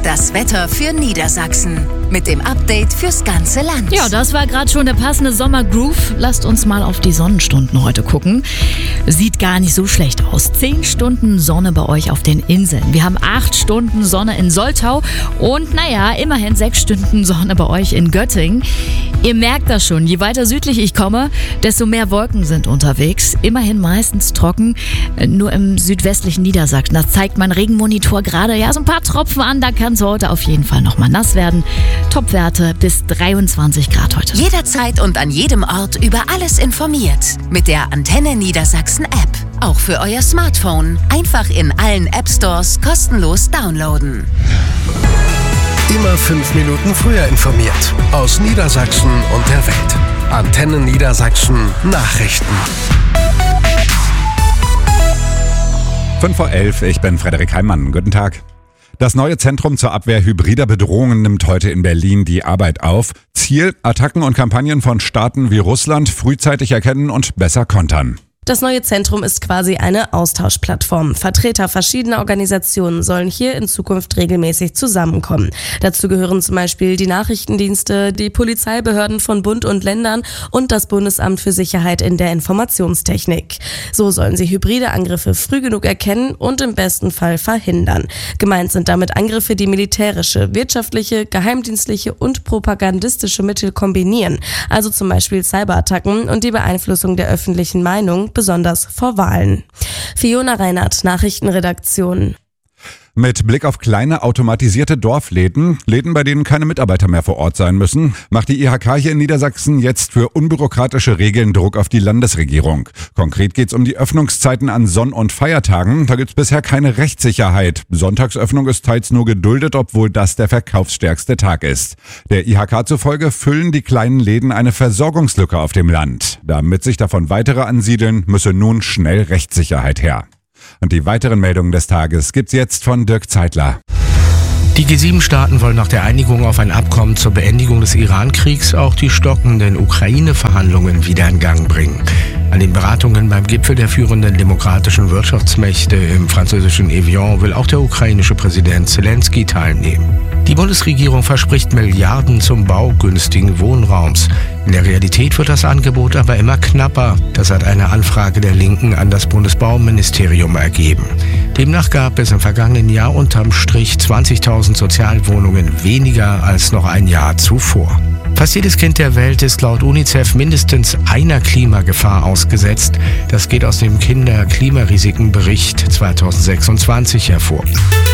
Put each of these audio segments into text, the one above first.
Das Wetter für Niedersachsen mit dem Update fürs ganze Land. Ja, das war gerade schon der passende Sommergroove. Lasst uns mal auf die Sonnenstunden heute gucken. Sieht gar nicht so schlecht aus. 10 Stunden Sonne bei euch auf den Inseln. Wir haben 8 Stunden Sonne in Soltau und immerhin 6 Stunden Sonne bei euch in Göttingen. Ihr merkt das schon, je weiter südlich ich komme, desto mehr Wolken sind unterwegs. Immerhin meistens trocken, nur im südwestlichen Niedersachsen. Das zeigt mein Regenmonitor gerade. Ja, so ein paar Tropfen an, da kann es heute auf jeden Fall nochmal nass werden. Topwerte bis 23 Grad heute. Jederzeit und an jedem Ort über alles informiert. Mit der Antenne Niedersachsen App. Auch für euer Smartphone. Einfach in allen App-Stores kostenlos downloaden. Immer 5 Minuten früher informiert. Aus Niedersachsen und der Welt. Antenne Niedersachsen Nachrichten. 5:11 Uhr, ich bin Frederik Heimann. Guten Tag. Das neue Zentrum zur Abwehr hybrider Bedrohungen nimmt heute in Berlin die Arbeit auf. Ziel: Attacken und Kampagnen von Staaten wie Russland frühzeitig erkennen und besser kontern. Das neue Zentrum ist quasi eine Austauschplattform. Vertreter verschiedener Organisationen sollen hier in Zukunft regelmäßig zusammenkommen. Dazu gehören zum Beispiel die Nachrichtendienste, die Polizeibehörden von Bund und Ländern und das Bundesamt für Sicherheit in der Informationstechnik. So sollen sie hybride Angriffe früh genug erkennen und im besten Fall verhindern. Gemeint sind damit Angriffe, die militärische, wirtschaftliche, geheimdienstliche und propagandistische Mittel kombinieren. Also zum Beispiel Cyberattacken und die Beeinflussung der öffentlichen Meinung, besonders vor Wahlen. Fiona Reinhardt, Nachrichtenredaktion. Mit Blick auf kleine automatisierte Dorfläden, Läden, bei denen keine Mitarbeiter mehr vor Ort sein müssen, macht die IHK hier in Niedersachsen jetzt für unbürokratische Regeln Druck auf die Landesregierung. Konkret geht es um die Öffnungszeiten an Sonn- und Feiertagen. Da gibt es bisher keine Rechtssicherheit. Sonntagsöffnung ist teils nur geduldet, obwohl das der verkaufsstärkste Tag ist. Der IHK zufolge füllen die kleinen Läden eine Versorgungslücke auf dem Land. Damit sich davon weitere ansiedeln, müsse nun schnell Rechtssicherheit her. Und die weiteren Meldungen des Tages gibt's jetzt von Dirk Zeitler. Die G7-Staaten wollen nach der Einigung auf ein Abkommen zur Beendigung des Iran-Kriegs auch die stockenden Ukraine-Verhandlungen wieder in Gang bringen. An den Beratungen beim Gipfel der führenden demokratischen Wirtschaftsmächte im französischen Evian will auch der ukrainische Präsident Zelensky teilnehmen. Die Bundesregierung verspricht Milliarden zum Bau günstigen Wohnraums. In der Realität wird das Angebot aber immer knapper. Das hat eine Anfrage der Linken an das Bundesbauministerium ergeben. Demnach gab es im vergangenen Jahr unterm Strich 20.000 Sozialwohnungen weniger als noch ein Jahr zuvor. Fast jedes Kind der Welt ist laut UNICEF mindestens einer Klimagefahr ausgesetzt. Das geht aus dem Kinder-Klimarisiken-Bericht 2026 hervor.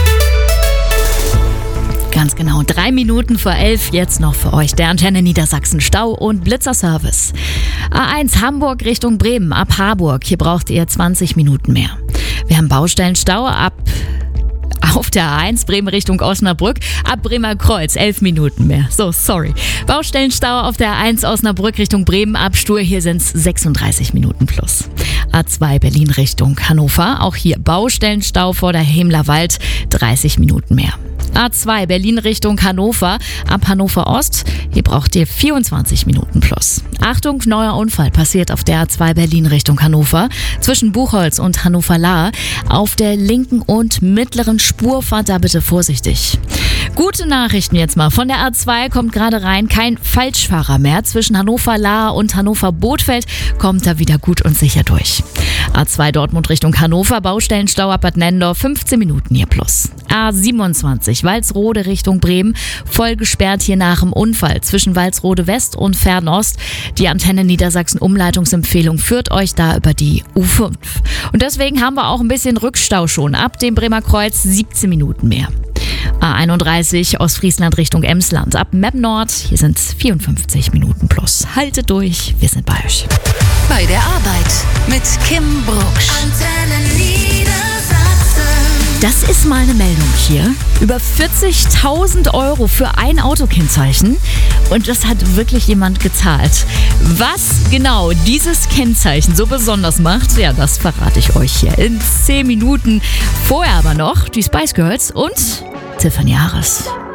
Ganz genau, 3 Minuten vor 11, jetzt noch für euch der Antenne Niedersachsen Stau- und Blitzerservice. A1 Hamburg Richtung Bremen ab Harburg, hier braucht ihr 20 Minuten mehr. Wir haben Baustellenstau auf der A1 Bremen Richtung Osnabrück, ab Bremer Kreuz 11 Minuten mehr. So, sorry. Baustellenstau auf der A1 Osnabrück Richtung Bremen, ab Stur, hier sind es 36 Minuten plus. A2 Berlin Richtung Hannover, auch hier Baustellenstau vor der Hemlerwald, 30 Minuten mehr. A2 Berlin Richtung Hannover, ab Hannover Ost, hier braucht ihr 24 Minuten plus. Achtung, neuer Unfall passiert auf der A2 Berlin Richtung Hannover, zwischen Buchholz und Hannover-Lahr. Auf der linken und mittleren Spur fahrt da bitte vorsichtig. Gute Nachrichten jetzt mal. Von der A2 kommt gerade rein kein Falschfahrer mehr. Zwischen Hannover-Lahr und Hannover-Bothfeld kommt er wieder gut und sicher durch. A2 Dortmund Richtung Hannover, Baustellenstau ab Bad Nennendorf, 15 Minuten hier plus. A27 Walsrode Richtung Bremen, voll gesperrt hier nach dem Unfall zwischen Walsrode West und Fernost. Die Antenne Niedersachsen Umleitungsempfehlung führt euch da über die U5. Und deswegen haben wir auch ein bisschen Rückstau schon. Ab dem Bremer Kreuz 17 Minuten mehr. A31 Ostfriesland Richtung Emsland, ab Meppen Nord, hier sind es 54 Minuten plus. Haltet durch, wir sind bei euch. Bei der Arbeit mit Kim Brucksch. Antenne Niedersachsen. Das ist mal eine Meldung hier. Über 40.000 € für ein Autokennzeichen. Und das hat wirklich jemand gezahlt. Was genau dieses Kennzeichen so besonders macht, ja, das verrate ich euch hier in 10 Minuten. Vorher aber noch die Spice Girls und Tiffany Harris.